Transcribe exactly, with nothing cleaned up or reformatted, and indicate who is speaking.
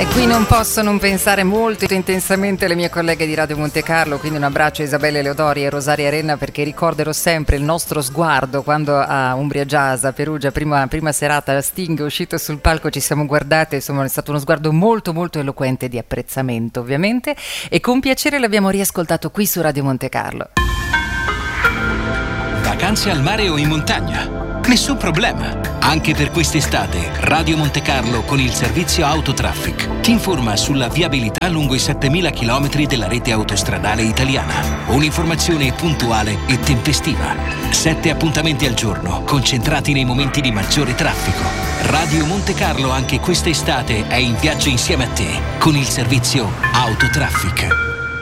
Speaker 1: E qui non posso non pensare molto intensamente alle mie colleghe di Radio Monte Carlo, quindi un abbraccio a Isabella Leodori e Rosaria Renna, perché ricorderò sempre il nostro sguardo quando a Umbria Jazz a Perugia, prima, prima serata, Sting è uscito sul palco, ci siamo guardate, insomma è stato uno sguardo molto molto eloquente di apprezzamento ovviamente, e con piacere l'abbiamo riascoltato qui su Radio Monte Carlo.
Speaker 2: Vacanze al mare o in montagna? Nessun problema. Anche per quest'estate, Radio Monte Carlo con il servizio Autotraffic ti informa sulla viabilità lungo i settemila chilometri della rete autostradale italiana. Un'informazione puntuale e tempestiva. Sette appuntamenti al giorno, concentrati nei momenti di maggiore traffico. Radio Monte Carlo anche quest'estate è in viaggio insieme a te con il servizio Autotraffic.